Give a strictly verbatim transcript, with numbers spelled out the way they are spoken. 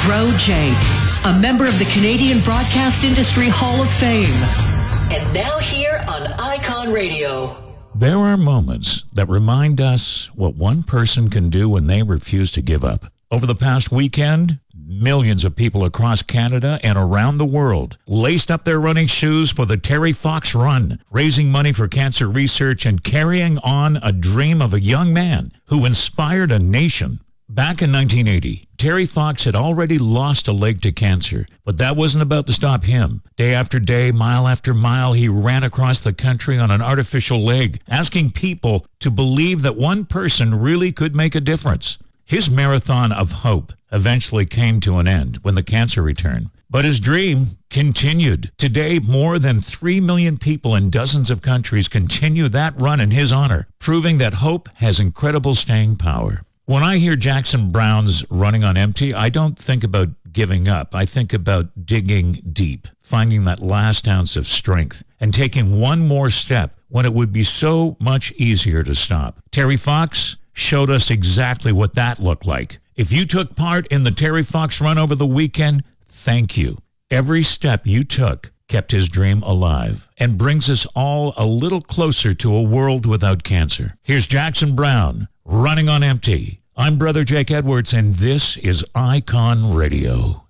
Gaudreau J, a member of the Canadian Broadcast Industry Hall of Fame. And now here on Icon Radio. There are moments that remind us what one person can do when they refuse to give up. Over the past weekend, millions of people across Canada and around the world laced up their running shoes for the Terry Fox Run, raising money for cancer research and carrying on a dream of a young man who inspired a nation. Back in nineteen eighty, Terry Fox had already lost a leg to cancer, but that wasn't about to stop him. Day after day, mile after mile, he ran across the country on an artificial leg, asking people to believe that one person really could make a difference. His marathon of hope eventually came to an end when the cancer returned. But his dream continued. Today, more than three million people in dozens of countries continue that run in his honor, proving that hope has incredible staying power. When I hear Jackson Browne's Running on Empty, I don't think about giving up. I think about digging deep, finding that last ounce of strength, and taking one more step when it would be so much easier to stop. Terry Fox showed us exactly what that looked like. If you took part in the Terry Fox Run over the weekend, thank you. Every step you took kept his dream alive and brings us all a little closer to a world without cancer. Here's Jackson Browne, Running on Empty. I'm Brother Jake Edwards, and this is Icon Radio.